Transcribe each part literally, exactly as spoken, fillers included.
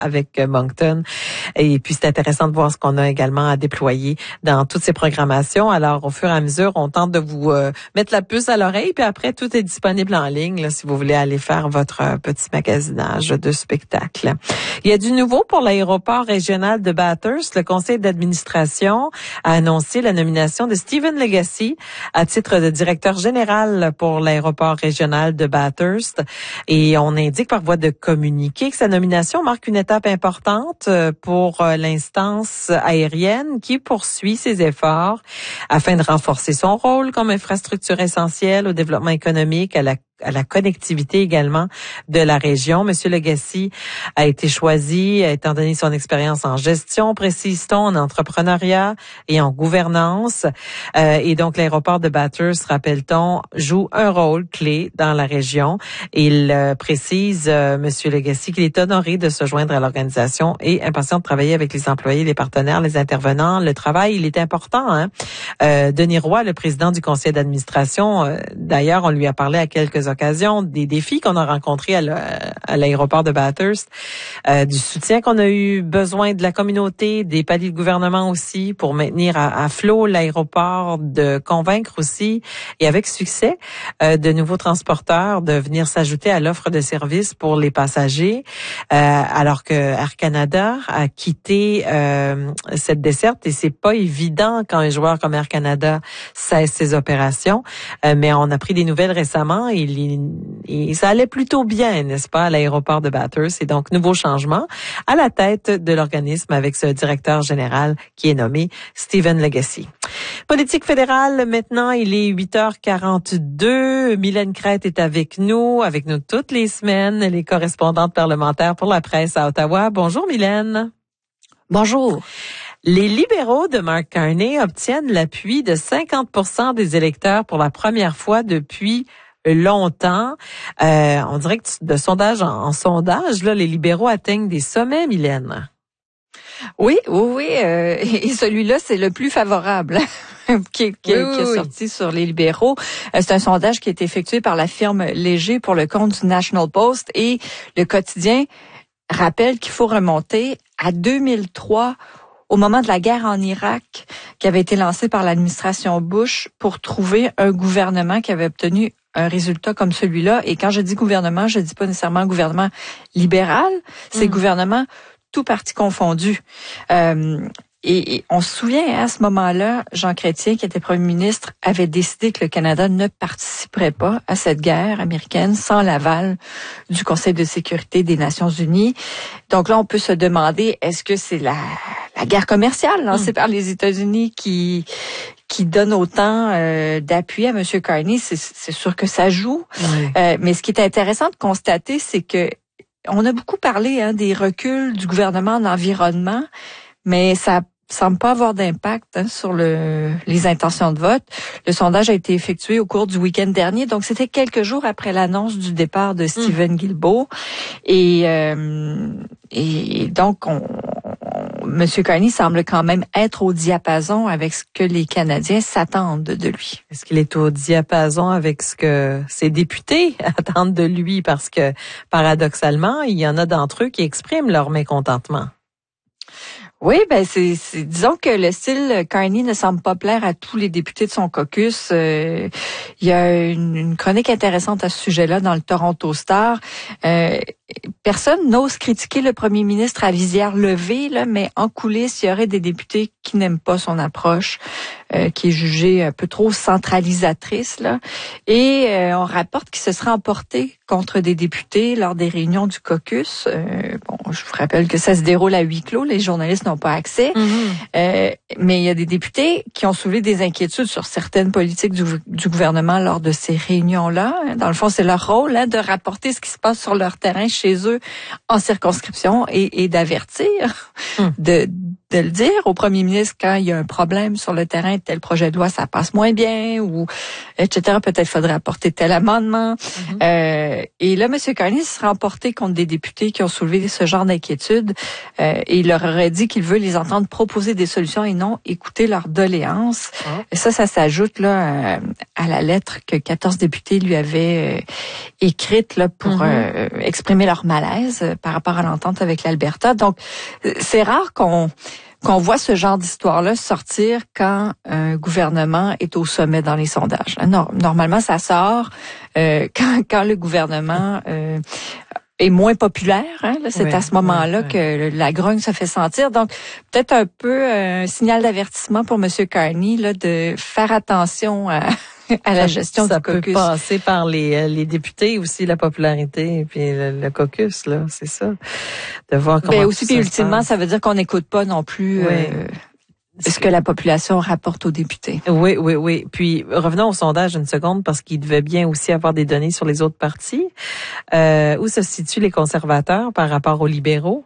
avec Moncton. Et puis, c'est intéressant de voir ce qu'on a également à déployer dans toutes ces programmations. Alors, au fur et à mesure, on tente de vous euh, mettre la puce à l'oreille. Puis après, tout est disponible en ligne là, si vous voulez aller faire votre euh, petit magasinage de spectacles. Il y a du nouveau pour l'aéroport régional de Bathurst. Le conseil d'administration a annoncé la nomination de Stephen Legacy à titre de directeur général pour l'aéroport régional de Bathurst. Et on indique par voie de communiqué que sa nomination marque une étape importante pour l'instance aérienne qui poursuit ses efforts afin de renforcer son rôle comme infrastructure essentielle au développement économique, à la à la connectivité également de la région. Monsieur Legacy a été choisi étant donné son expérience en gestion, précise-t-on, en entrepreneuriat et en gouvernance. Euh, et donc, l'aéroport de Bathurst, rappelle-t-on, joue un rôle clé dans la région. Il euh, précise, euh, Monsieur Legacy, qu'il est honoré de se joindre à l'organisation et impatient de travailler avec les employés, les partenaires, les intervenants. Le travail, il est important. Hein? Euh, Denis Roy, le président du conseil d'administration, euh, d'ailleurs, on lui a parlé à quelques occasion des défis qu'on a rencontrés à, à l'aéroport de Bathurst, euh, du soutien qu'on a eu besoin de la communauté, des paliers de gouvernement aussi pour maintenir à, à flot l'aéroport, de convaincre aussi et avec succès euh, de nouveaux transporteurs de venir s'ajouter à l'offre de services pour les passagers, euh, alors que Air Canada a quitté euh, cette desserte et c'est pas évident quand un joueur comme Air Canada cesse ses opérations, euh, mais on a pris des nouvelles récemment et il Et ça allait plutôt bien, n'est-ce pas, à l'aéroport de Bathurst. Et donc, nouveau changement à la tête de l'organisme avec ce directeur général qui est nommé Stephen Legacy. Politique fédérale, maintenant, il est huit heures quarante-deux. Mylène Crête est avec nous, avec nous toutes les semaines, elle est correspondante parlementaire pour la presse à Ottawa. Bonjour, Mylène. Bonjour. Les libéraux de Mark Carney obtiennent l'appui de cinquante pour cent des électeurs pour la première fois depuis longtemps. Euh, on dirait que de sondage en, en sondage, là, les libéraux atteignent des sommets, Mylène. Oui, oui, oui. Euh, et celui-là, c'est le plus favorable qui, qui, oui, oui, qui est oui. sorti sur les libéraux. Euh, c'est un sondage qui a été effectué par la firme Léger pour le compte du National Post et le quotidien rappelle qu'il faut remonter à deux mille trois au moment de la guerre en Irak qui avait été lancée par l'administration Bush pour trouver un gouvernement qui avait obtenu un résultat comme celui-là. Et quand je dis gouvernement, je dis pas nécessairement gouvernement libéral, c'est mmh. gouvernement tout parti confondu. Euh, et, et on se souvient, hein, à ce moment-là, Jean Chrétien, qui était premier ministre, avait décidé que le Canada ne participerait pas à cette guerre américaine sans l'aval du Conseil de sécurité des Nations unies. Donc là, on peut se demander, est-ce que c'est la, la guerre commerciale lancée mmh. par les États-Unis qui qui donne autant euh, d'appui à M. Carney? C'est, c'est sûr que ça joue. Oui. Euh, mais ce qui est intéressant de constater, c'est que on a beaucoup parlé hein, des reculs du gouvernement en environnement, mais ça semble pas avoir d'impact hein, sur le, les intentions de vote. Le sondage a été effectué au cours du week-end dernier, donc c'était quelques jours après l'annonce du départ de Stephen mmh. Guilbeault. Et, euh, et donc, on, on, M. Carney semble quand même être au diapason avec ce que les Canadiens s'attendent de lui. Est-ce qu'il est au diapason avec ce que ses députés attendent de lui? Parce que, paradoxalement, il y en a d'entre eux qui expriment leur mécontentement. Oui, ben c'est, c'est disons que le style Carney ne semble pas plaire à tous les députés de son caucus. Euh, il y a une, une chronique intéressante à ce sujet-là dans le Toronto Star. Euh, personne n'ose critiquer le premier ministre à visière levée, là, mais en coulisses, il y aurait des députés qui n'aiment pas son approche, euh, qui est jugée un peu trop centralisatrice, là. Et euh, on rapporte qu'il se serait emporté contre des députés lors des réunions du caucus. Euh, bon, je vous rappelle que ça se déroule à huis clos, les journalistes n'ont pas accès. Mm-hmm. Euh, mais il y a des députés qui ont soulevé des inquiétudes sur certaines politiques du, du gouvernement lors de ces réunions-là. Dans le fond, c'est leur rôle hein, de rapporter ce qui se passe sur leur terrain chez eux en circonscription et, et d'avertir mm. de de le dire au premier ministre quand il y a un problème sur le terrain, tel projet de loi, ça passe moins bien, ou et cetera. Peut-être faudrait apporter tel amendement. Mm-hmm. Euh, et là, M. Carney se sera emporté contre des députés qui ont soulevé ce genre d'inquiétude euh, et il leur aurait dit qu'il veut les entendre proposer des solutions et non écouter leurs doléances. Mm-hmm. Et ça, ça s'ajoute là à la lettre que quatorze députés lui avaient euh, écrite là pour mm-hmm. euh, exprimer leur malaise euh, par rapport à l'entente avec l'Alberta. Donc, c'est rare qu'on qu'on voit ce genre d'histoire-là sortir quand un gouvernement est au sommet dans les sondages. Normalement, ça sort euh, quand, quand le gouvernement euh, est moins populaire. Hein? Là, c'est oui, à ce moment-là oui, que oui. la grogne se fait sentir. Donc, peut-être un peu un signal d'avertissement pour M. Carney là, de faire attention à... à la gestion ça du caucus. Ça peut passer par les les députés aussi, la popularité et puis le, le caucus là, c'est ça. De voir comment. Ben aussi puis ultimement, passe. Ça veut dire qu'on n'écoute pas non plus oui. euh, ce que la population rapporte aux députés. Oui, oui, oui. Puis revenons au sondage une seconde parce qu'il devait bien aussi avoir des données sur les autres partis. Euh, où se situent les conservateurs par rapport aux libéraux?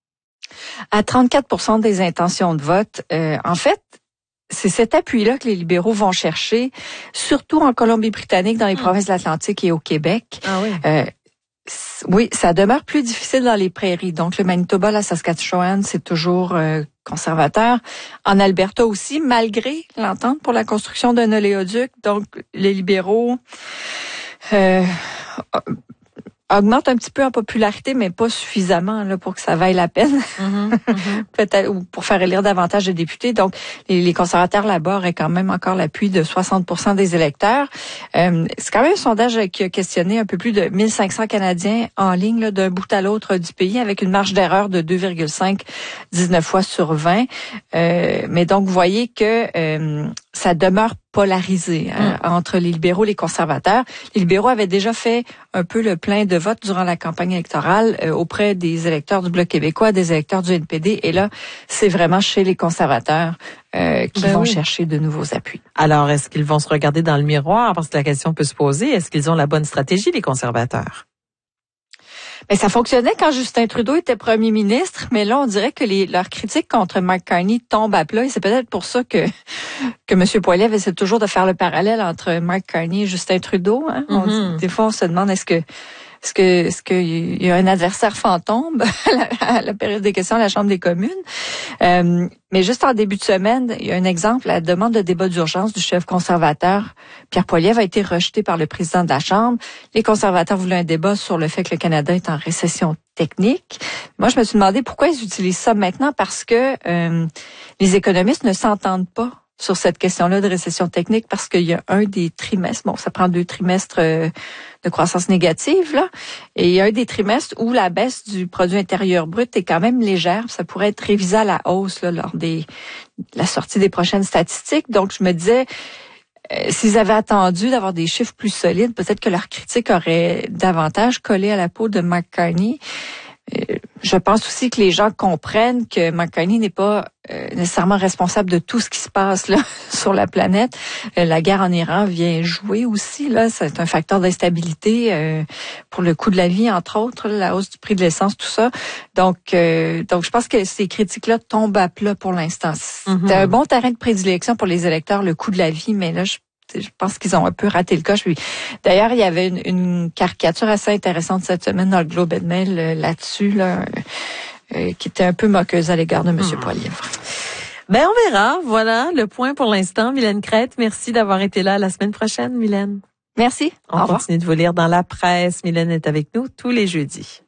À trente-quatre pour cent des intentions de vote. Euh, en fait, c'est cet appui-là que les libéraux vont chercher, surtout en Colombie-Britannique, dans les mmh. provinces de l'Atlantique et au Québec. Ah oui. Euh, oui, ça demeure plus difficile dans les prairies. Donc, le Manitoba, la Saskatchewan, c'est toujours euh, conservateur. En Alberta aussi, malgré l'entente pour la construction d'un oléoduc. Donc, les libéraux euh, augmente un petit peu en popularité, mais pas suffisamment là pour que ça vaille la peine. Mm-hmm, mm-hmm. Peut-être ou pour faire élire davantage de députés. Donc, les, les conservateurs là-bas auraient quand même encore l'appui de soixante pour cent des électeurs. Euh, c'est quand même un sondage qui a questionné un peu plus de mille cinq cents Canadiens en ligne là, d'un bout à l'autre du pays, avec une marge d'erreur de deux virgule cinq, dix-neuf fois sur vingt. Euh, mais donc, vous voyez que euh, ça demeure polarisé hein, mmh. entre les libéraux et les conservateurs. Les libéraux avaient déjà fait un peu le plein de vote durant la campagne électorale euh, auprès des électeurs du Bloc québécois, des électeurs du N P D. Et là, c'est vraiment chez les conservateurs euh, qui ben vont oui. chercher de nouveaux appuis. Alors, est-ce qu'ils vont se regarder dans le miroir? Parce que la question peut se poser. Est-ce qu'ils ont la bonne stratégie, les conservateurs? Ben, ça fonctionnait quand Justin Trudeau était premier ministre, mais là, on dirait que les, leurs critiques contre Mark Carney tombent à plat et c'est peut-être pour ça que, que M. Poilievre essaie toujours de faire le parallèle entre Mark Carney et Justin Trudeau. Hein? Mm-hmm. On, des fois, on se demande est-ce que Est-ce que, est-ce qu'il y a un adversaire fantôme à la, à la période des questions à la Chambre des communes? Euh, mais juste en début de semaine, il y a un exemple, la demande de débat d'urgence du chef conservateur, Pierre Poilievre, a été rejetée par le président de la Chambre. Les conservateurs voulaient un débat sur le fait que le Canada est en récession technique. Moi, je me suis demandé pourquoi ils utilisent ça maintenant, parce que euh, les économistes ne s'entendent pas sur cette question-là de récession technique parce qu'il y a un des trimestres, bon, ça prend deux trimestres euh, de croissance négative, là, et il y a un des trimestres où la baisse du produit intérieur brut est quand même légère. Ça pourrait être révisé à la hausse là, lors des la sortie des prochaines statistiques. Donc, je me disais, euh, s'ils avaient attendu d'avoir des chiffres plus solides, peut-être que leur critique aurait davantage collé à la peau de Mark Carney. Euh, je pense aussi que les gens comprennent que Mark Carney n'est pas euh, nécessairement responsable de tout ce qui se passe là sur la planète. Euh, la guerre en Iran vient jouer aussi là, c'est un facteur d'instabilité euh, pour le coût de la vie entre autres, là, la hausse du prix de l'essence, tout ça. Donc, euh, donc je pense que ces critiques-là tombent à plat pour l'instant. C'est mm-hmm. un bon terrain de prédilection pour les électeurs, le coût de la vie, mais là je Je pense qu'ils ont un peu raté le coche. Puis, d'ailleurs, il y avait une, une caricature assez intéressante cette semaine dans le Globe and Mail euh, là-dessus, là, euh, qui était un peu moqueuse à l'égard de M. Mmh. Poilievre. Ben, on verra. Voilà le point pour l'instant. Mylène Crête, merci d'avoir été là. La semaine prochaine, Mylène. Merci. On continue de vous lire dans la presse. Mylène est avec nous tous les jeudis.